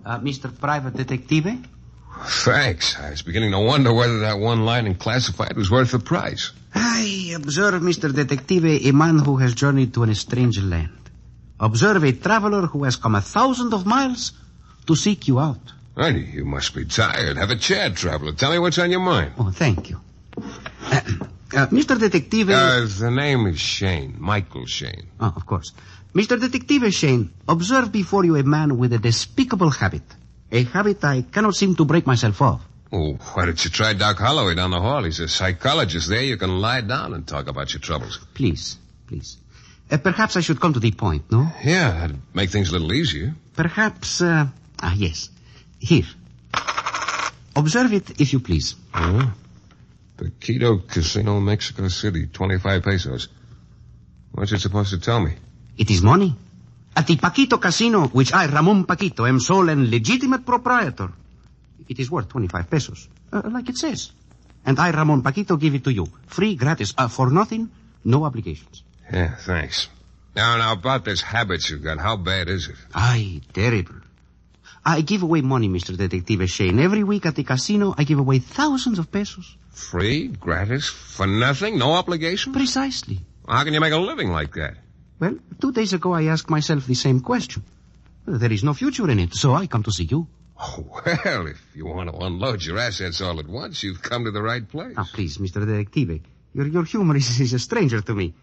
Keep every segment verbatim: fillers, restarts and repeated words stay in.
Uh, Mister Private Detective? Thanks. I was beginning to wonder whether that one line in Classified was worth the price. I observe, Mister Detective, a man who has journeyed to a strange land. Observe a traveler who has come a thousand of miles to seek you out. Honey, you must be tired. Have a chair, traveler. Tell me what's on your mind. Oh, thank you. Uh, uh, Mister Detective... Uh, the name is Shane. Michael Shane. Oh, of course. Mister Detective Shane, observe before you a man with a despicable habit. A habit I cannot seem to break myself of. Oh, why don't you try Doc Holloway down the hall? He's a psychologist there. You can lie down and talk about your troubles. Please, please. Uh, perhaps I should come to the point, no? Yeah, that'd make things a little easier. Perhaps, uh... Ah, yes. Here. Observe it, if you please. Oh? Paquito Casino, Mexico City, twenty-five pesos. What's it supposed to tell me? It is money. At the Paquito Casino, which I, Ramon Paquito, am sole and legitimate proprietor. It is worth twenty-five pesos, uh, like it says. And I, Ramon Paquito, give it to you. Free, gratis, uh, for nothing, no obligations. Yeah, thanks. Now, now, about this habit you got, how bad is it? Aye, terrible. I give away money, Mister Detective Shane. Every week at the casino, I give away thousands of pesos. Free, gratis, for nothing, no obligation? Precisely. How can you make a living like that? Well, two days ago I asked myself the same question. There is no future in it, so I come to see you. Oh, well, if you want to unload your assets all at once, you've come to the right place. Ah, please, Mister Detective. Your, your humor is, is a stranger to me.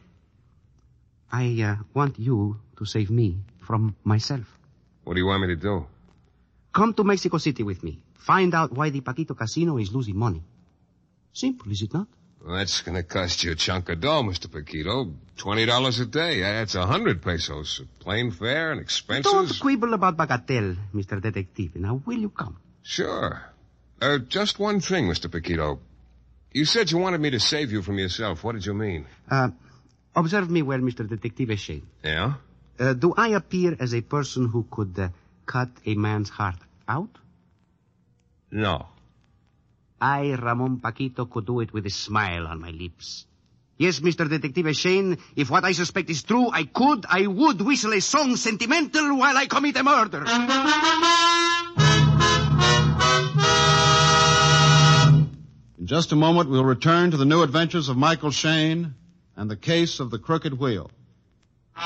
I uh, want you to save me from myself. What do you want me to do? Come to Mexico City with me. Find out why the Paquito Casino is losing money. Simple, is it not? Well, that's going to cost you a chunk of dough, Mister Paquito. Twenty dollars a day. That's a hundred pesos. Plane fare and expenses. Don't quibble about bagatelle, Mister Detective. Now, will you come? Sure. Uh, just one thing, Mister Paquito. You said you wanted me to save you from yourself. What did you mean? Uh, observe me well, Mister Detective Shane. Yeah? Uh, do I appear as a person who could uh, cut a man's heart out? No. I, Ramon Paquito, could do it with a smile on my lips. Yes, Mister Detective Shane, if what I suspect is true, I could, I would whistle a song sentimental while I commit a murder. In just a moment, we'll return to the new adventures of Michael Shane and the case of the Crooked Wheel.